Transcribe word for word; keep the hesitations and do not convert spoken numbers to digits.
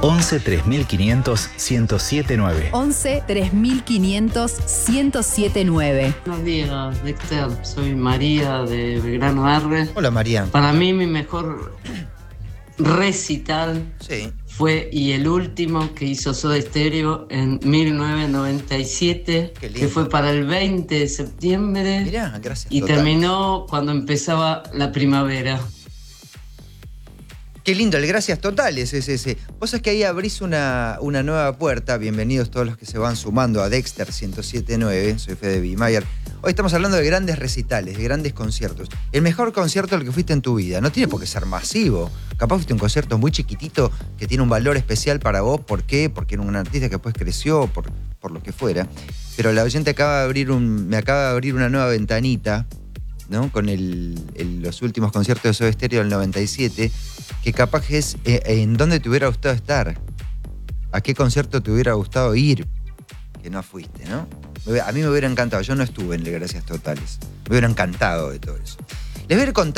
once tres mil quinientos, ciento siete nueve. once tres mil quinientos, ciento siete nueve. Buenos días, Dexter. Soy María de Belgrano R. Hola, María. Para mí mi mejor recital Sí. fue y el último que hizo Soda Stereo en mil novecientos noventa y siete, Qué lindo. que fue para el veinte de septiembre. Mirá, gracias. Y totales. terminó cuando empezaba la primavera. Qué lindo, el gracias totales es ese. Vos sabés que ahí abrís una, una nueva puerta. Bienvenidos todos los que se van sumando a Dexter ciento siete nueve. Soy Fede Bimayer. Hoy estamos hablando de grandes recitales, de grandes conciertos. El mejor concierto al que fuiste en tu vida. No tiene por qué ser masivo. Capaz fuiste a un concierto muy chiquitito que tiene un valor especial para vos. ¿Por qué? Porque era un artista que después creció, por, por lo que fuera. Pero la oyente acaba de abrir un, me acaba de abrir una nueva ventanita, ¿no? Con el, el, los últimos conciertos de Soda Stereo del noventa y siete, que capaz es eh, en dónde te hubiera gustado estar, a qué concierto te hubiera gustado ir, que no fuiste, ¿no? A mí me hubiera encantado, yo no estuve en el Gracias Totales, me hubiera encantado de todo eso. Les voy a ir contando.